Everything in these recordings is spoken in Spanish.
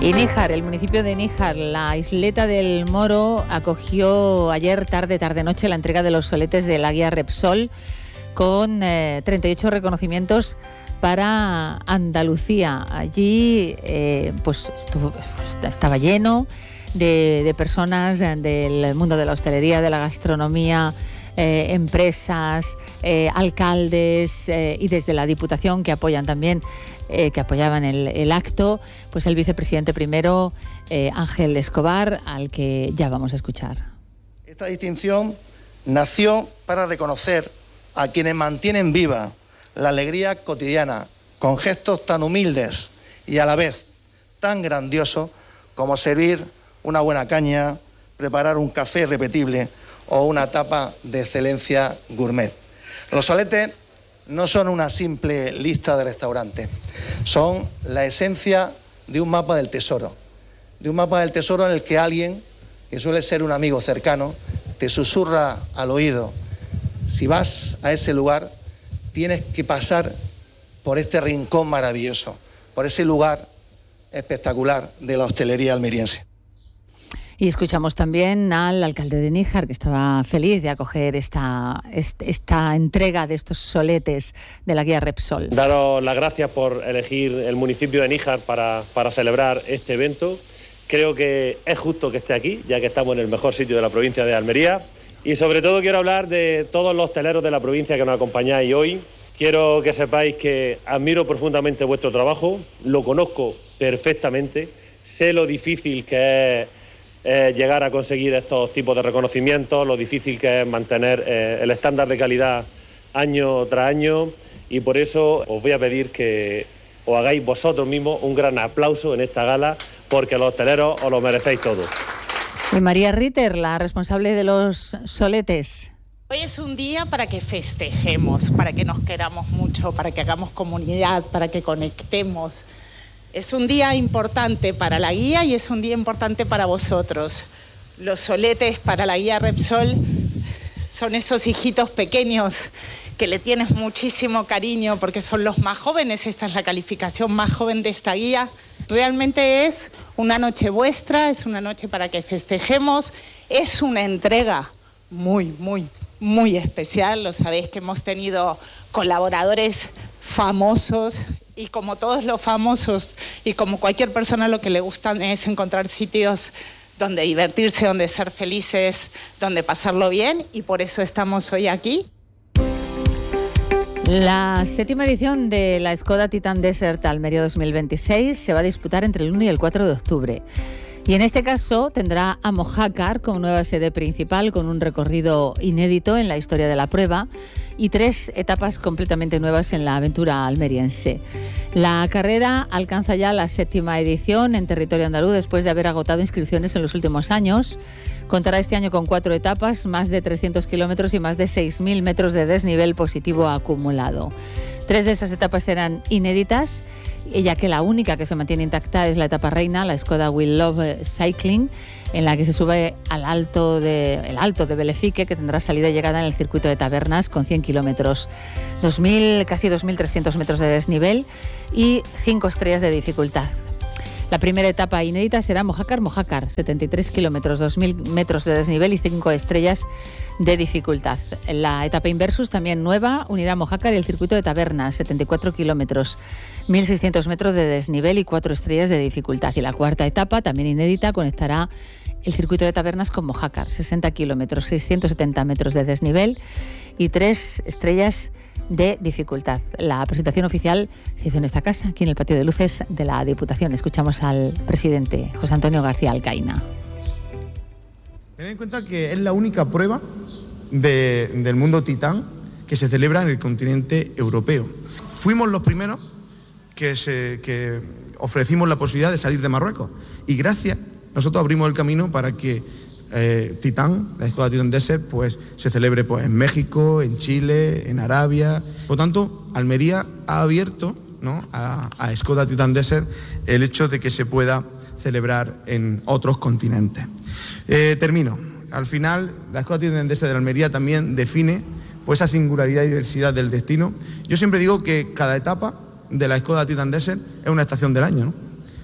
Y Níjar, el municipio de Níjar, la isleta del Moro, acogió ayer tarde-noche la entrega de los soletes de la guía Repsol con 38 reconocimientos para Andalucía. Allí estaba lleno de personas del mundo de la hostelería, de la gastronomía, empresas, alcaldes y desde la Diputación que apoyan también, que apoyaban el acto, pues el vicepresidente primero, Ángel Escobar, al que ya vamos a escuchar. Esta distinción nació para reconocer a quienes mantienen viva la alegría cotidiana con gestos tan humildes y a la vez tan grandiosos como servir una buena caña, preparar un café irrepetible o una tapa de excelencia gourmet. Los soletes no son una simple lista de restaurantes, son la esencia de un mapa del tesoro. De un mapa del tesoro en el que alguien, que suele ser un amigo cercano, te susurra al oído: si vas a ese lugar, tienes que pasar por este rincón maravilloso, por ese lugar espectacular de la hostelería almeriense. Y escuchamos también al alcalde de Níjar, que estaba feliz de acoger esta entrega de estos soletes de la guía Repsol. Daros las gracias por elegir el municipio de Níjar para celebrar este evento. Creo que es justo que esté aquí, ya que estamos en el mejor sitio de la provincia de Almería. Y sobre todo quiero hablar de todos los hosteleros de la provincia que nos acompañáis hoy. Quiero que sepáis que admiro profundamente vuestro trabajo, lo conozco perfectamente, sé lo difícil que es llegar a conseguir estos tipos de reconocimientos, lo difícil que es mantener el estándar de calidad año tras año, y por eso os voy a pedir que os hagáis vosotros mismos un gran aplauso en esta gala, porque los hosteleros os lo merecéis todo. Y María Ritter, la responsable de los soletes. Hoy es un día para que festejemos, para que nos queramos mucho, para que hagamos comunidad, para que conectemos. Es un día importante para la guía y es un día importante para vosotros. Los soletes para la guía Repsol son esos hijitos pequeños que le tienes muchísimo cariño porque son los más jóvenes. Esta es la calificación más joven de esta guía. Realmente es una noche vuestra, es una noche para que festejemos. Es una entrega muy especial. Lo sabéis que hemos tenido colaboradores famosos, y como todos los famosos y como cualquier persona, lo que le gusta es encontrar sitios donde divertirse, donde ser felices, donde pasarlo bien, y por eso estamos hoy aquí. La 7ª edición de la Skoda Titan Desert Almería 2026 se va a disputar entre el 1 y el 4 de octubre. Y en este caso tendrá a Mojácar como nueva sede principal, con un recorrido inédito en la historia de la prueba y 3 etapas completamente nuevas en la aventura almeriense. La carrera alcanza ya la 7ª edición en territorio andaluz después de haber agotado inscripciones en los últimos años. Contará este año con 4 etapas, más de 300 kilómetros y más de 6.000 metros de desnivel positivo acumulado. 3 de esas etapas serán inéditas, ya que la única que se mantiene intacta es la etapa reina, la Skoda Will Love Cycling, en la que se sube al el alto de Belefique, que tendrá salida y llegada en el circuito de Tabernas con 100 kilómetros, casi 2.300 metros de desnivel y 5 estrellas de dificultad. La primera etapa inédita será Mojácar, 73 kilómetros, 2.000 metros de desnivel y 5 estrellas de dificultad. La etapa Inversus, también nueva, unirá Mojácar y el circuito de Tabernas, 74 kilómetros, 1.600 metros de desnivel y 4 estrellas de dificultad. Y la cuarta etapa, también inédita, conectará el circuito de Tabernas con Mojácar, 60 kilómetros, 670 metros de desnivel y 3 estrellas de dificultad. La presentación oficial se hizo en esta casa, aquí en el patio de luces de la Diputación. Escuchamos al presidente José Antonio García Alcaina. Tened en cuenta que es la única prueba del mundo Titán que se celebra en el continente europeo. Fuimos los primeros que ofrecimos la posibilidad de salir de Marruecos, y gracias, nosotros abrimos el camino para que Titán, la Skoda Titan Desert, pues se celebre en México, en Chile, en Arabia. Por lo tanto, Almería ha abierto, ¿no?, a Skoda Titan Desert el hecho de que se pueda celebrar en otros continentes. Termino. Al final, la Skoda Titan Desert de Almería también define pues esa singularidad y diversidad del destino. Yo siempre digo que cada etapa de la Skoda Titan Desert es una estación del año, ¿no?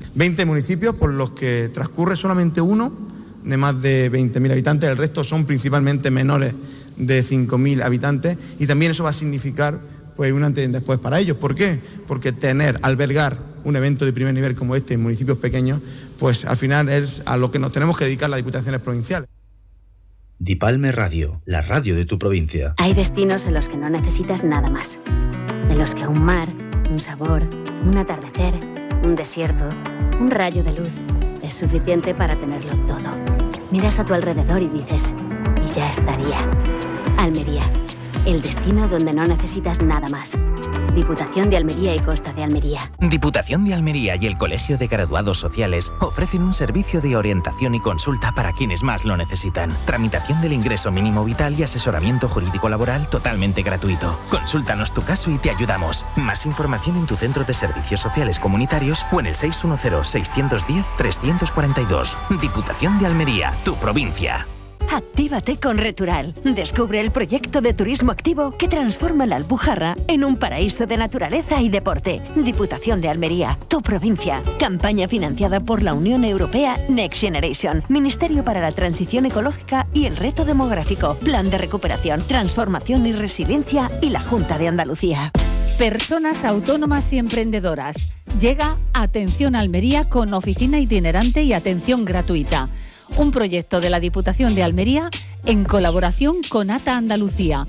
20 municipios por los que transcurre solamente uno de más de 20.000 habitantes, el resto son principalmente menores de 5.000 habitantes, y también eso va a significar pues un antes y un después para ellos. ¿Por qué? Porque albergar un evento de primer nivel como este en municipios pequeños, pues al final es a lo que nos tenemos que dedicar las diputaciones provinciales. Dipalme Radio, la radio de tu provincia. Hay destinos en los que no necesitas nada más, en los que un mar, un sabor, un atardecer, un desierto, un rayo de luz es suficiente para tenerlo todo. Miras a tu alrededor y dices, y ya estaría. Almería, el destino donde no necesitas nada más. Diputación de Almería y Costa de Almería. Diputación de Almería y el Colegio de Graduados Sociales ofrecen un servicio de orientación y consulta para quienes más lo necesitan. Tramitación del ingreso mínimo vital y asesoramiento jurídico laboral totalmente gratuito. Consúltanos tu caso y te ayudamos. Más información en tu centro de servicios sociales comunitarios o en el 610-610-342. Diputación de Almería, tu provincia. Actívate con Retural. Descubre el proyecto de turismo activo que transforma la Alpujarra en un paraíso de naturaleza y deporte. Diputación de Almería, tu provincia. Campaña financiada por la Unión Europea Next Generation, Ministerio para la Transición Ecológica y el Reto Demográfico, Plan de Recuperación, Transformación y Resiliencia y la Junta de Andalucía. Personas autónomas y emprendedoras. Llega Atención Almería con oficina itinerante y atención gratuita. Un proyecto de la Diputación de Almería en colaboración con ATA Andalucía.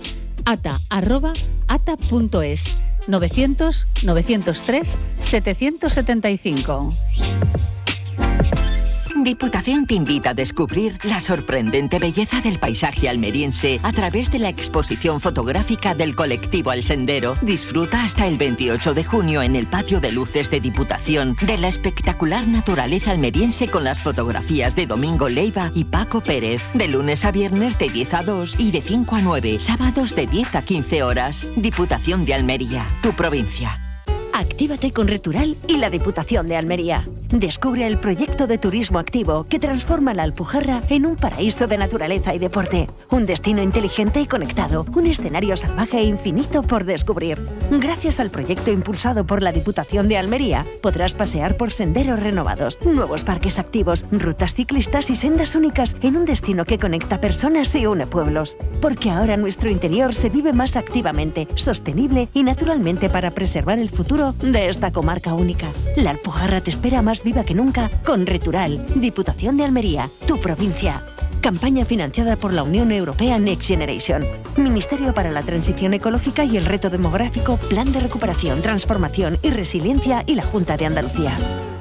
ata@ata.es 900 903 775. Diputación te invita a descubrir la sorprendente belleza del paisaje almeriense a través de la exposición fotográfica del colectivo El Sendero. Disfruta hasta el 28 de junio en el patio de luces de Diputación de la espectacular naturaleza almeriense con las fotografías de Domingo Leiva y Paco Pérez. De lunes a viernes de 10 a 2 y de 5 a 9, sábados de 10 a 15 horas. Diputación de Almería, tu provincia. Actívate con Retural y la Diputación de Almería. Descubre el proyecto de turismo activo que transforma la Alpujarra en un paraíso de naturaleza y deporte. Un destino inteligente y conectado. Un escenario salvaje e infinito por descubrir. Gracias al proyecto impulsado por la Diputación de Almería, podrás pasear por senderos renovados, nuevos parques activos, rutas ciclistas y sendas únicas en un destino que conecta personas y une pueblos. Porque ahora nuestro interior se vive más activamente, sostenible y naturalmente para preservar el futuro de esta comarca única. La Alpujarra te espera más viva que nunca con Retural, Diputación de Almería, tu provincia. Campaña financiada por la Unión Europea Next Generation, Ministerio para la Transición Ecológica y el Reto Demográfico, Plan de Recuperación, Transformación y Resiliencia y la Junta de Andalucía.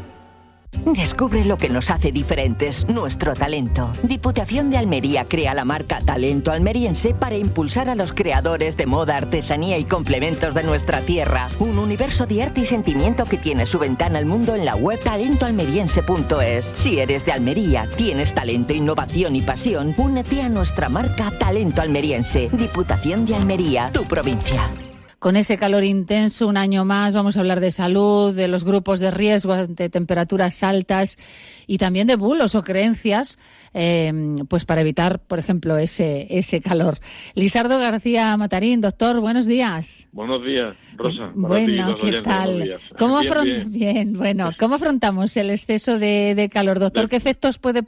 Descubre lo que nos hace diferentes, nuestro talento. Diputación de Almería crea la marca Talento Almeriense para impulsar a los creadores de moda, artesanía y complementos de nuestra tierra. Un universo de arte y sentimiento que tiene su ventana al mundo en la web talentoalmeriense.es. Si eres de Almería, tienes talento, innovación y pasión, únete a nuestra marca Talento Almeriense. Diputación de Almería, tu provincia. Con ese calor intenso, un año más, vamos a hablar de salud, de los grupos de riesgo ante temperaturas altas y también de bulos o creencias, pues para evitar, por ejemplo, ese calor. Lisardo García Matarín, doctor, buenos días. Buenos días, Rosa. Bueno, ¿qué tal? ¿Cómo afrontamos el exceso de calor, doctor? ¿Qué efectos puede